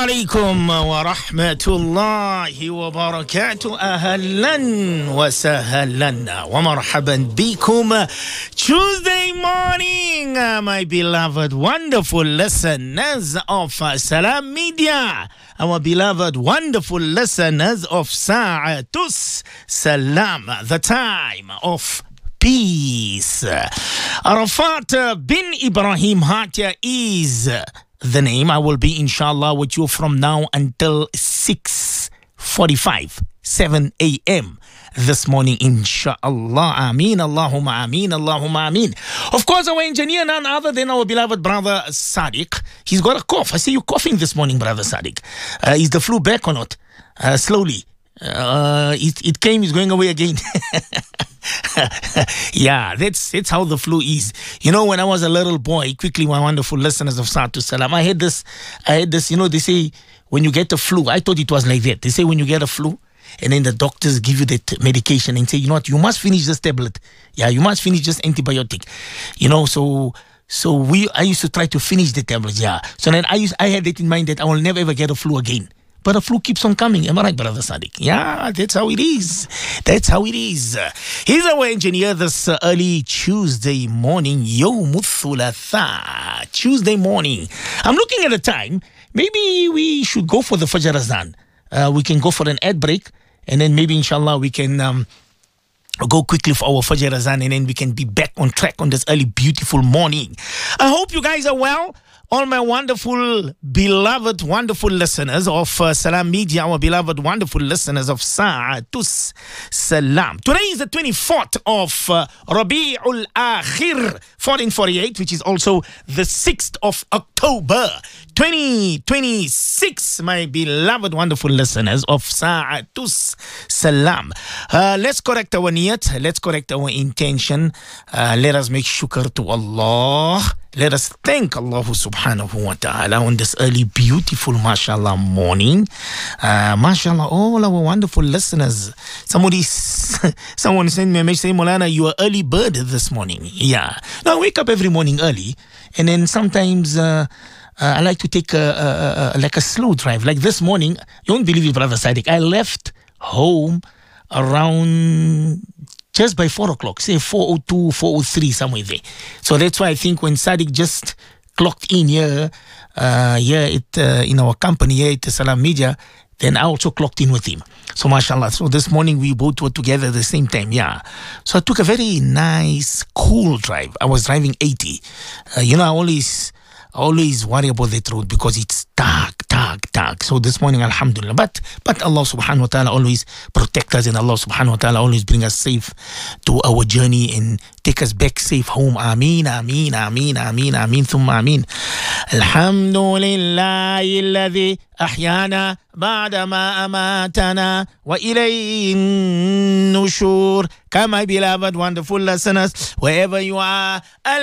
عليكم ورحمة الله وبركاته. أهلا وسهلا ومرحبا بكم. Tuesday morning, my beloved, wonderful listeners of Salam Media, our beloved, wonderful listeners of Sa'atus Salam, the time of peace. Arafat bin Ibrahim Hatia is the name. I will be inshallah with you from now until 6:45, 7 a.m. this morning, inshallah. Ameen, Allahumma ameen, Allahumma ameen. Of course, our engineer, none other than our beloved brother Sadiq. He's got a cough. I see you coughing this morning, brother Sadiq. Is the flu back or not? Slowly. It came, it's going away again. Yeah, that's how the flu is. You know, when I was a little boy, quickly, my wonderful listeners of Sa'atu Salam, I had this, you know, they say when you get the flu, I thought it was like that. They say when you get a flu, and then the doctors give you that medication and say, you know what, you must finish this tablet. Yeah, you must finish this antibiotic. You know, so I used to try to finish the tablet, yeah. So then I had it in mind that I will never ever get a flu again. But the flu keeps on coming. Am I right, brother Sadiq? Yeah, that's how it is. That's how it is. Here's our engineer this early Tuesday morning. Yawmut Thulatha. Tuesday morning. I'm looking at the time. Maybe we should go for the Fajr Azan. We can go for an ad break. And then maybe, inshallah, we can go quickly for our Fajr Azan. And then we can be back on track on this early, beautiful morning. I hope you guys are well. All my wonderful, beloved, wonderful listeners of Salam Media, our beloved, wonderful listeners of Sa'atus Salam. Today is the 24th of Rabi'ul Akhir, 1448, which is also the 6th of October, 2026, my beloved, wonderful listeners of Sa'atus Salam. Let's correct our niyat, let's correct our intention. Let us make shukr to Allah. Let us thank Allah subhanahu wa ta'ala on this early, beautiful, mashallah, morning. Mashallah, all our wonderful listeners. Someone sent me a message saying, Molana, you are early bird this morning. Yeah. Now, I wake up every morning early, and then sometimes I like to take like a slow drive. Like this morning, you won't believe it, Brother Sadiq, I left home around just by 4 o'clock, say 4:02, 4:03, somewhere there. So that's why I think when Sadiq just clocked in here in our company here at Salam Media, then I also clocked in with him. So mashallah. So this morning we both were together at the same time, yeah. So I took a very nice, cool drive. I was driving 80. You know, I always worry about that road because it's dark. So this morning, alhamdulillah. But Allah subhanahu wa ta'ala always protect us, and Allah subhanahu wa ta'ala always bring us safe to our journey and take us back safe home. Ameen, ameen, ameen, ameen, ameen, thumma ameen. Alhamdulillahi alladhi ahyana ba'da ma amatana wa ilayhi nushur. Come, my beloved, wonderful listeners, wherever you are,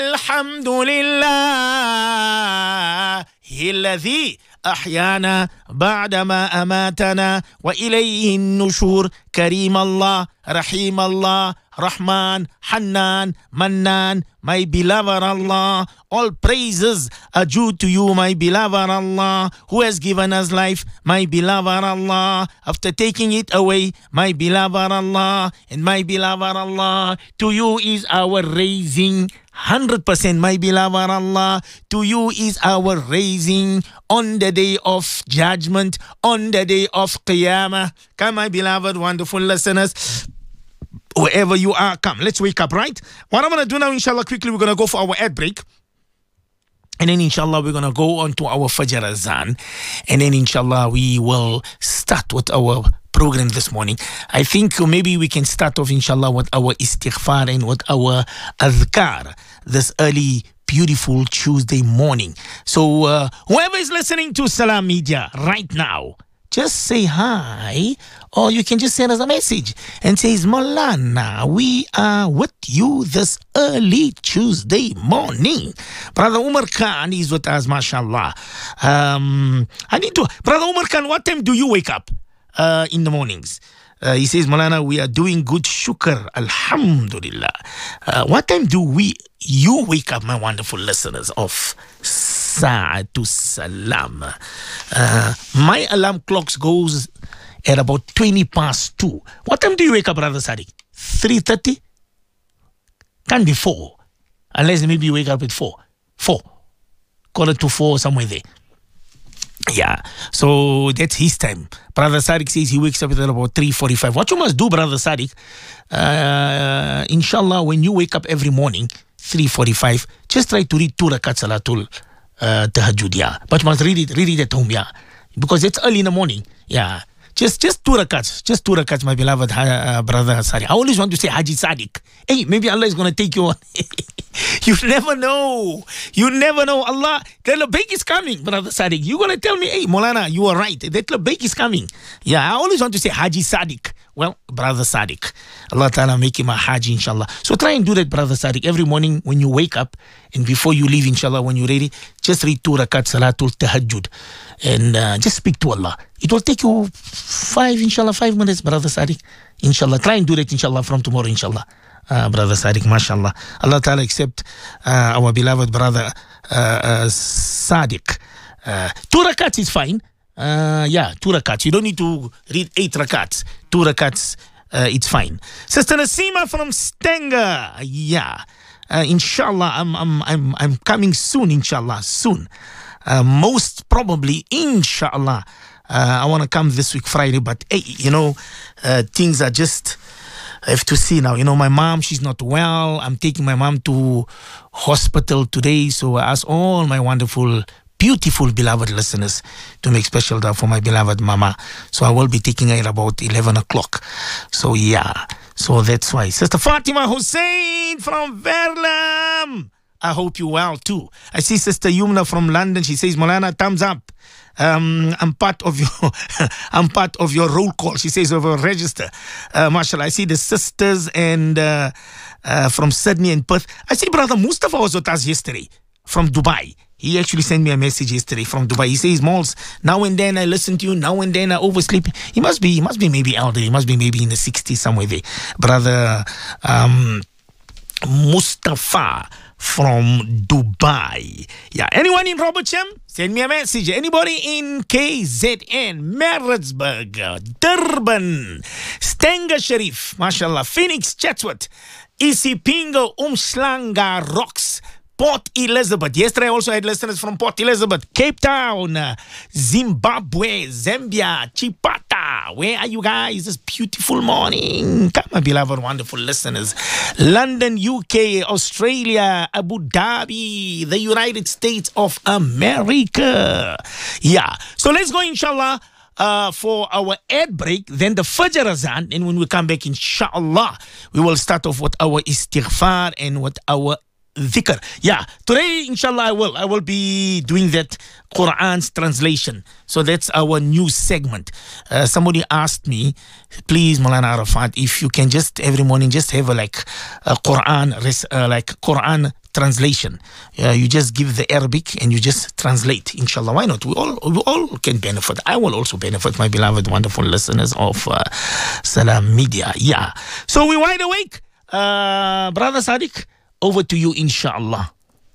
Alhamdulillah alladhi أحيانا بعدما أماتنا وإليه النشور. كريم الله, Rahim Allah, Rahman, Hannan, Mannan, my beloved Allah. All praises are due to you, my beloved Allah, who has given us life, my beloved Allah, after taking it away, my beloved Allah, and my beloved Allah, to you is our raising. 100%, my beloved Allah, to you is our raising on the day of judgment, on the day of Qiyamah. Come, my beloved, wonderful listeners, wherever you are, come, let's wake up, right? What I'm going to do now, inshallah, quickly, we're going to go for our ad break. And then, inshallah, we're going to go on to our Fajr Azan. And then, inshallah, we will start with our program this morning. I think maybe we can start off, inshallah, with our istighfar and with our adhkar this early, beautiful Tuesday morning. So, whoever is listening to Salam Media right now, just say hi, or you can just send us a message and say, Molana, we are with you this early Tuesday morning. Brother Umar Khan is with us, mashallah. Brother Umar Khan, what time do you wake up in the mornings? He says, Molana, we are doing good, shukr, alhamdulillah. What time do you wake up, my wonderful listeners of Sa'atu Salam. My alarm clocks goes at about 20 past 2. What time do you wake up, Brother Sadiq? 3:30? Can't be 4. Unless maybe you wake up at 4. 4. Quarter to 4, somewhere there. Yeah, so that's his time. Brother Sadiq says he wakes up at about 3:45. What you must do, Brother Sadiq, inshallah, when you wake up every morning, 3:45, just try to read 2 rakat salatul tahajjud, yeah. But you must read it at home, yeah. Because it's early in the morning, yeah. Just 2 rakats, my beloved brother Sadiq. I always want to say Haji Sadiq. Hey, maybe Allah is going to take you on. You never know. Allah, the labbaik is coming, brother Sadiq. You're going to tell me, hey, Maulana, you are right. That labbaik is coming. Yeah, I always want to say Haji Sadiq. Well, brother Sadiq, Allah Ta'ala make him a Haji, inshallah. So try and do that, brother Sadiq. Every morning when you wake up and before you leave, inshallah, when you're ready, just read 2 rakat salatul tahajjud and just speak to Allah. It will take you 5 minutes, brother Sadiq. Inshallah, try and do that, inshallah, from tomorrow, inshallah. Brother Sadiq, mashallah. Allah Ta'ala accept our beloved brother Sadiq. 2 rakats is fine. 2 rakats. You don't need to read 8 rakats. 2 rakats, it's fine. Sister Nasima from Stanger. Yeah. Inshallah, I'm coming soon, inshallah. Soon. Most probably, inshallah. I want to come this week Friday, but hey, things are just, I have to see now. My mom, she's not well. I'm taking my mom to hospital today. So I ask all my wonderful, beautiful, beloved listeners to make special dua for my beloved mama. So I will be taking her at about 11 o'clock. So yeah, so that's why. Sister Fatima Hussein from Verlam. I hope you're well too. I see Sister Yumna from London. She says, Maulana, thumbs up. I'm part of your roll call. She says, of your register. Mashallah. I see the sisters and from Sydney and Perth. I see Brother Mustafa was with us yesterday from Dubai. He actually sent me a message yesterday from Dubai. He says, Malls, now and then I listen to you, now and then I oversleep. He must be maybe elderly. He must be maybe in the 60s somewhere there. Brother Mustafa from Dubai. Yeah, anyone in Robertsham? Send me a message. Anybody in KZN, Maritzburg, Durban, Stanger Sharif, mashallah, Phoenix, Chatsworth, Isipingo, Umhlanga, Rocks, Port Elizabeth. Yesterday I also had listeners from Port Elizabeth, Cape Town, Zimbabwe, Zambia, Chipata. Where are you guys this beautiful morning? Come, my beloved, wonderful listeners. London, UK, Australia, Abu Dhabi, the United States of America. Yeah. So let's go, inshallah, for our ad break, then the Fajr Azan, and when we come back, inshallah, we will start off with our istighfar and with our dhikr. Yeah, today, inshallah, I will be doing that Quran's translation. So that's our new segment. Somebody asked me, please, Maulana Arafat, if you can just every morning just have a Quran translation. You just give the Arabic and you just translate. Inshallah, why not? We all can benefit. I will also benefit, my beloved, wonderful listeners of Salam Media. Yeah. So we wide awake, Brother Sadiq. Over to you, inshallah.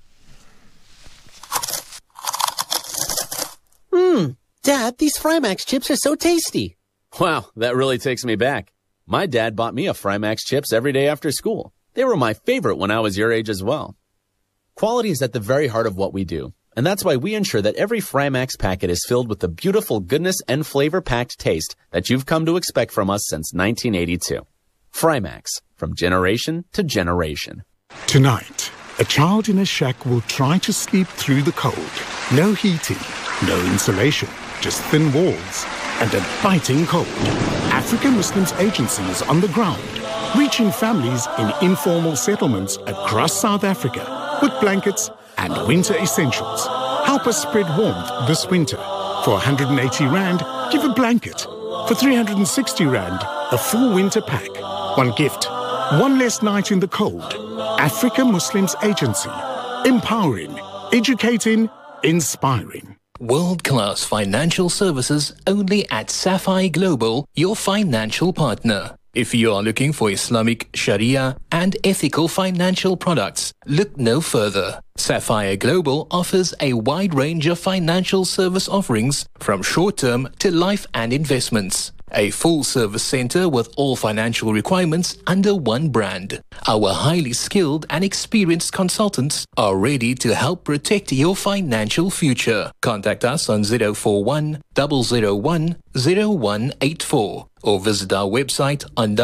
Dad, these Frymax chips are so tasty. Wow, that really takes me back. My dad bought me a Frymax chips every day after school. They were my favorite when I was your age as well. Quality is at the very heart of what we do, and that's why we ensure that every Frymax packet is filled with the beautiful goodness and flavor-packed taste that you've come to expect from us since 1982. Frymax, from generation to generation. Tonight, a child in a shack will try to sleep through the cold. No heating, no insulation, just thin walls and a biting cold. African Muslims Agency is on the ground, reaching families in informal settlements across South Africa with blankets and winter essentials. Help us spread warmth this winter. For 180 Rand, give a blanket. For 360 Rand, a full winter pack. One gift, one less night in the cold. Africa Muslims Agency. Empowering, educating, inspiring. World-class financial services only at Sapphire Global, your financial partner. If you are looking for Islamic, Sharia and ethical financial products, look no further. Sapphire Global offers a wide range of financial service offerings from short-term to life and investments. A full-service center with all financial requirements under one brand. Our highly skilled and experienced consultants are ready to help protect your financial future. Contact us on 041 001 0184 or visit our website on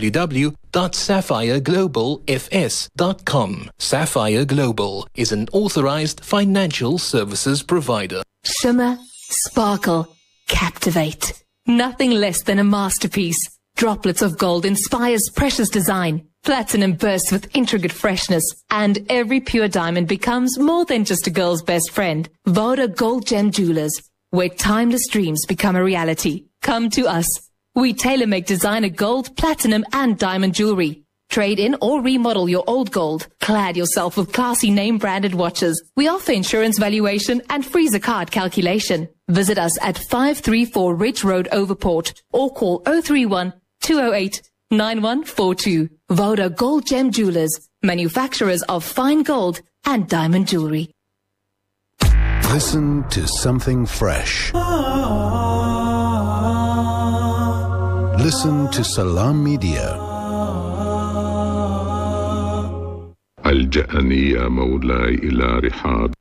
www.sapphireglobalfs.com. Sapphire Global is an authorized financial services provider. Shimmer, sparkle, captivate. Nothing less than a masterpiece. Droplets of gold inspires precious design. Platinum bursts with intricate freshness. And every pure diamond becomes more than just a girl's best friend. Voda Gold Gem Jewelers, where timeless dreams become a reality. Come to us. We tailor-make designer gold, platinum and diamond jewelry. Trade in or remodel your old gold. Clad yourself with classy name-branded watches. We offer insurance valuation and free zakat calculation. Visit us at 534 Ridge Road, Overport, or call 031 208 9142. Voda Gold Gem Jewelers, manufacturers of fine gold and diamond jewelry. Listen to something fresh. Listen to Salam Media. ألجأني يا مولاي إلى رحاب